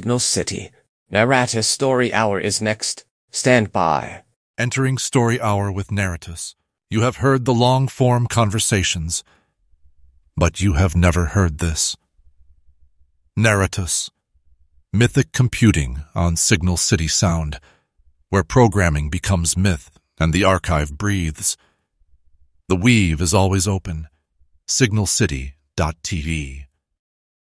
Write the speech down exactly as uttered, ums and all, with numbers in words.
Signal City. Naratus Story Hour is next. Stand by. Entering Story Hour with Naratus. You have heard the long-form conversations, but you have never heard this. Naratus. Mythic computing on Signal City Sound, where programming becomes myth and the archive breathes. The weave is always open. signal city dot t v